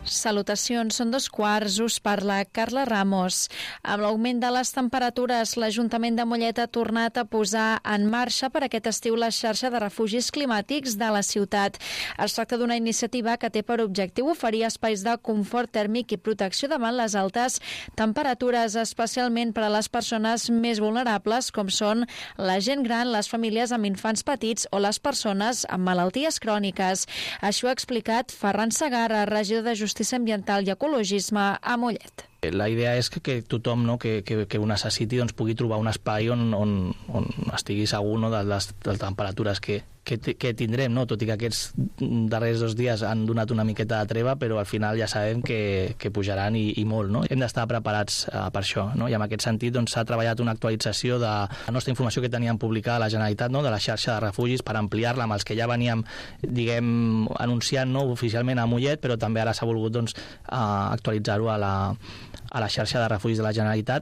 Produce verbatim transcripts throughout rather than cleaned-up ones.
Salutacions, són dos quarts, us parla Carla Ramos. Amb l'augment de les temperatures, l'Ajuntament de Mollet ha tornat a posar en marxa per aquest estiu la xarxa de refugis climàtics de la ciutat. Es tracta d'una iniciativa que té per objectiu oferir espais de confort tèrmic i protecció davant les altes temperatures, especialment per a les persones més vulnerables, com són la gent gran, les famílies amb infants petits o les persones amb malalties cròniques. Això ha explicat Ferran Segarra, regidor de Justícia Ambiental i Ecologisme a Mollet. La idea és que, que tothom no, que, que, que ho necessiti doncs, pugui trobar un espai on, on, on estigui segur no, de, les, de les temperatures que, que, que tindrem, no? Tot i que aquests darrers dos dies han donat una miqueta de treva, però al final ja sabem que, que pujaran i, i molt. No? Hem d'estar preparats uh, per això, no? I en aquest sentit doncs, s'ha treballat una actualització de la nostra informació que teníem publicada a la Generalitat, no? De la xarxa de refugis, per ampliar-la amb els que ja veníem diguem, anunciant no? Oficialment a Mollet, però també ara s'ha volgut doncs, uh, actualitzar-ho a la a la xarxa de refugis de la Generalitat.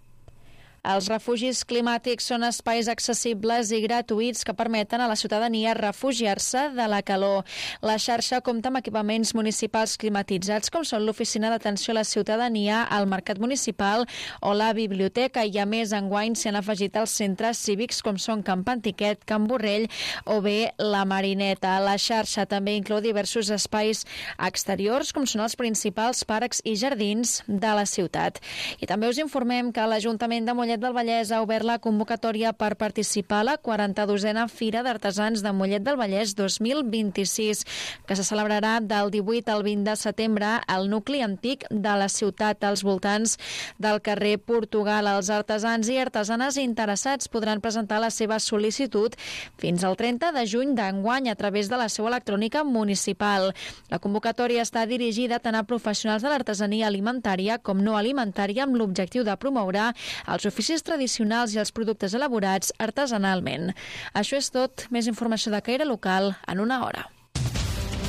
Els refugis climàtics són espais accessibles i gratuïts que permeten a la ciutadania refugiar-se de la calor. La xarxa compta amb equipaments municipals climatitzats com són l'Oficina d'Atenció a la Ciutadania, el Mercat Municipal o la Biblioteca, i a més enguany s'hi han afegit els centres cívics com són Camp Antiquet, Can Borrell o bé la Marineta. La xarxa també inclou diversos espais exteriors com són els principals parcs i jardins de la ciutat. I també us informem que l'Ajuntament de Mollet del Vallès ha obert la convocatòria per participar a la quaranta-dosena Fira d'Artesans de Mollet del Vallès dos mil vint-i-sis, que se celebrarà del divuit al vint de setembre al nucli antic de la ciutat, als voltants del carrer Portugal. Els artesans i artesanes interessats podran presentar la seva sol·licitud fins al trenta de juny d'enguany a través de la seu electrònica municipal. La convocatòria està dirigida tant a professionals de l'artesania alimentària com no alimentària, amb l'objectiu de promoure els oficis tradicionals i els productes elaborats artesanalment. Això és tot. Més informació de caire local en una hora.